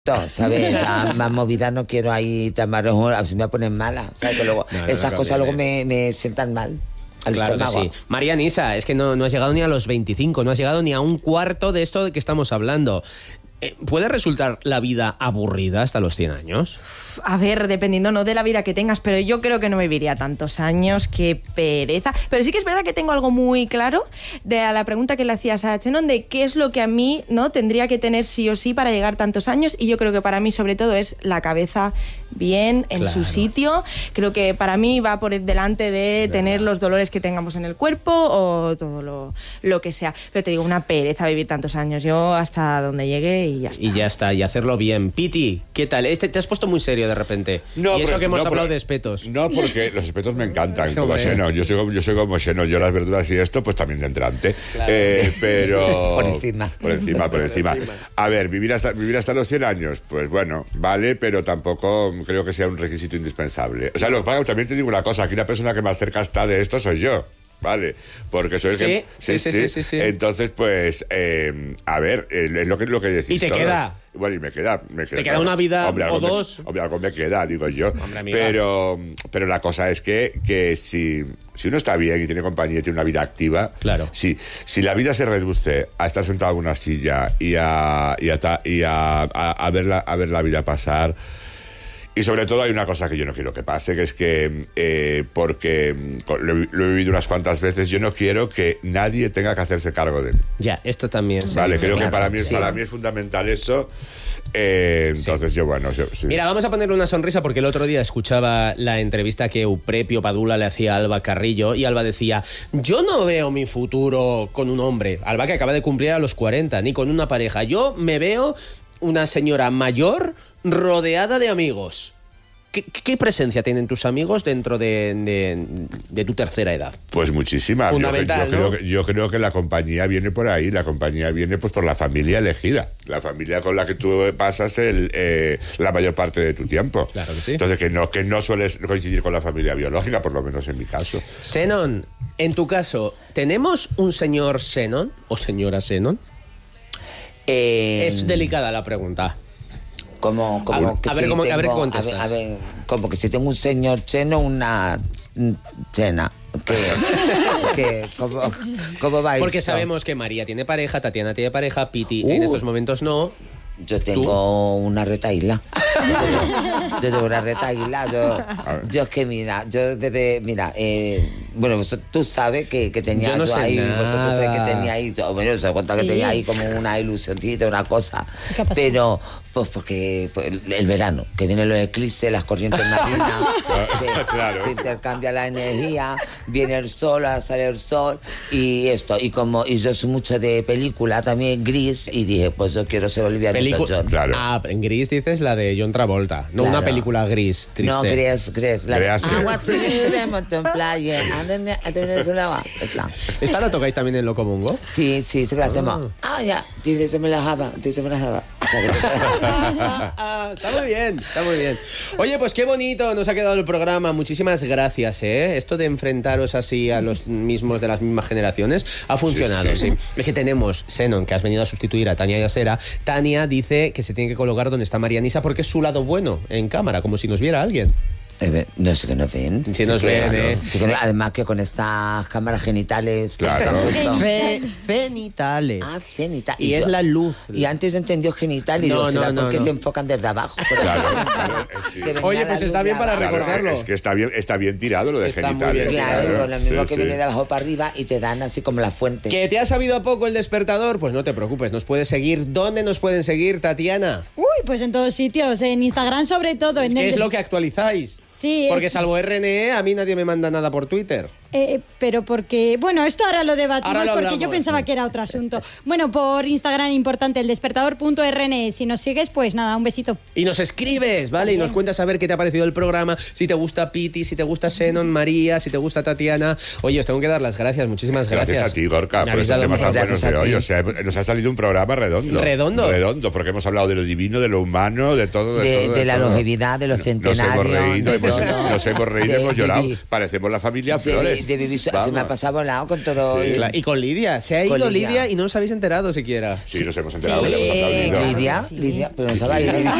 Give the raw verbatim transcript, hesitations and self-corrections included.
¿sabes? Más, más movida no quiero ahí tan marrón, así me ponen mala, ¿sabes? Que luego, no, no, esas no, cosas luego me, me sientan mal. Al claro que sí. María Nisa, es que no, no has llegado ni a los veinticinco, no has llegado ni a un cuarto de esto de que estamos hablando. ¿Puede resultar la vida aburrida hasta los cien años? A ver, dependiendo no de la vida que tengas, pero yo creo que no viviría tantos años, qué pereza. Pero sí que es verdad que tengo algo muy claro de a la pregunta que le hacías a Chenon de qué es lo que a mí no tendría que tener sí o sí para llegar tantos años, y yo creo que para mí sobre todo es la cabeza bien en claro. su sitio. Creo que para mí va por delante de ¿verdad? Tener los dolores que tengamos en el cuerpo o todo lo, lo que sea. Pero te digo, una pereza vivir tantos años. Yo hasta donde llegue y ya está. Y ya está, y hacerlo bien. Piti, ¿qué tal? Este, te has puesto muy serio de repente. No, y eso pero, que hemos no, hablado pero, de espetos. No, porque los espetos me encantan, como Xenon. Yo soy como, yo soy como Xenon. Yo las verduras y esto, pues también de entrante. Claro. Eh, pero... por encima. Por encima, por encima. A ver, vivir hasta, vivir hasta los cien años, pues bueno, vale, pero tampoco creo que sea un requisito indispensable. O sea, lo que pasa, también te digo una cosa, aquí la persona que más cerca está de esto soy yo. Vale, porque soy el sí, que... Sí, sí, sí, sí, sí, sí. Entonces, pues, eh, a ver, es lo que, lo que decís. ¿Y te todo. queda? Bueno, y me queda... Me queda ¿Te queda una vida hombre, o me, dos? Hombre, algo me queda, digo yo. Hombre, pero, pero la cosa es que, que si, si uno está bien y tiene compañía y tiene una vida activa... Claro. Si, si la vida se reduce a estar sentado en una silla y a, y a, y a, a, a, ver, la, a ver la vida pasar... Y sobre todo hay una cosa que yo no quiero que pase, que es que, eh, porque lo, lo he vivido unas cuantas veces, yo no quiero que nadie tenga que hacerse cargo de mí. Ya, esto también. Vale, sí, creo claro, que para mí, sí. para mí es fundamental eso. Eh, entonces sí. yo, bueno... Yo, sí. Mira, vamos a ponerle una sonrisa porque el otro día escuchaba la entrevista que Euprepio Padula le hacía a Alba Carrillo y Alba decía, yo no veo mi futuro con un hombre. Alba que acaba de cumplir a los cuarenta, ni con una pareja. Yo me veo una señora mayor rodeada de amigos. ¿Qué, ¿Qué presencia tienen tus amigos dentro de, de, de tu tercera edad? Pues muchísima. Fundamental, yo, yo, ¿no? creo que, yo creo que la compañía viene por ahí, la compañía viene pues por la familia elegida, la familia con la que tú pasas el, eh, la mayor parte de tu tiempo. Claro que sí. Entonces que no, que no sueles coincidir con la familia biológica, por lo menos en mi caso. Xenon, en tu caso, ¿tenemos un señor Xenon o señora Xenon? Eh... Es delicada la pregunta. Como, como a, que a ver, si cómo, tengo, a ver qué a contestas. ver, a ver, como que si tengo un señor Cheno, una cena. Que, que, ¿cómo, ¿Cómo va Porque esto? sabemos que María tiene pareja, Tatiana tiene pareja, Piti uh, en estos momentos no. Yo tengo ¿Tú? una retaíla. Yo, yo tengo una retaíla. Yo, yo es que mira, yo desde, mira, eh, bueno, vosotros, tú sabes que, que tenía yo, no yo ahí, nada. vosotros sabés que tenía ahí, yo, bueno, se cuenta sí. que tenía ahí como una ilusioncita, una cosa. ¿Qué ha pasado? Pero, pues porque pues, el, el verano, que vienen los eclipses, las corrientes marinas, se, claro. se intercambia la energía, viene el sol, ahora sale el sol, y esto, y como, y yo soy mucho de película también, gris, y dije, pues yo quiero ser Olivia Pelicu- Newton-John. Claro. Ah, en gris dices la de John Travolta, no claro. una película gris, triste. No, gris, gris. La Gris. de Agua de Mountain Playa. ¿Esta la tocáis también en Locomungo? Sí, sí, se la hacemos. Ah, ya, dice, se me la java, dice, se me la java. Está muy bien, está muy bien. Oye, pues qué bonito nos ha quedado el programa. Muchísimas gracias, ¿eh? Esto de enfrentaros así a los mismos de las mismas generaciones ha funcionado, sí. sí. sí. Es que tenemos Xenon, que has venido a sustituir a Tania Yasera. Tania dice que se tiene que colocar donde está María Nisa porque es su lado bueno en cámara, como si nos viera alguien. Eh, no sé que nos ven. Si sí nos ven, que, ¿eh? Sí que, además que con estas cámaras genitales... Claro. Fe, genitales. Ah, genitales. Y, y es yo, la luz. Y antes entendió genital y no, digo, no, no, ¿por qué no. te enfocan desde abajo? Claro, claro, sí. Oye, pues está bien para claro, recordarlo. Es que está bien, está bien tirado lo de está genitales. Bien, claro, claro. digo, lo mismo sí, que sí. viene de abajo para arriba y te dan así como la fuente. ¿Que te ha sabido a poco el despertador? Pues no te preocupes, nos puedes seguir. ¿Dónde nos pueden seguir, Tatiana? Uy, pues en todos sitios, en Instagram sobre todo. Es en que el... es lo que actualizáis. Sí, porque es... salvo R N E, a mí nadie me manda nada por Twitter. Eh, pero porque... Bueno, esto ahora lo debatimos ahora lo porque hablamos. yo pensaba que era otro asunto. Bueno, por Instagram, importante, el despertador punto R N E. Si nos sigues, pues nada, un besito. Y nos escribes, ¿vale? Y nos cuentas a ver qué te ha parecido el programa, si te gusta Piti, si te gusta Xenon, María, si te gusta Tatiana. Oye, os tengo que dar las gracias, muchísimas gracias. Gracias a ti, Gorka, por estos temas tan buenos de hoy. O sea, nos ha salido un programa redondo. ¿Redondo? Redondo, porque hemos hablado de lo divino, de lo humano, de todo. De, de, todo, de, de la todo. longevidad, de los centenarios. Nos hemos reído, de hemos, todo, nos hemos reído, de hemos llorado. vivir. Parecemos la familia De, Flores. de, de vivir, se Vamos. me ha pasado volado con todo. Sí. el- Cla- Y con Lidia. Se ha ido Con Lidia. Lidia y no os habéis enterado siquiera. Sí, nos hemos enterado, Sí. que le hemos aplaudido. Lidia, Sí. Lidia, pero no estaba ahí.